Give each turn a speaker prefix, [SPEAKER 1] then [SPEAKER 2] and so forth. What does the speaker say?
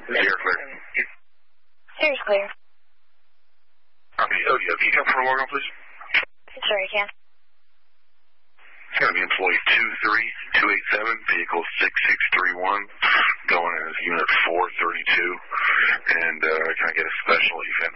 [SPEAKER 1] Clear, clear.
[SPEAKER 2] Here's clear.
[SPEAKER 1] Okay, oh yeah, can you come for a log on, please?
[SPEAKER 2] Sure, you can.
[SPEAKER 1] It's going to be employee 23287, vehicle 6631, going as unit 432. And can I get a special eval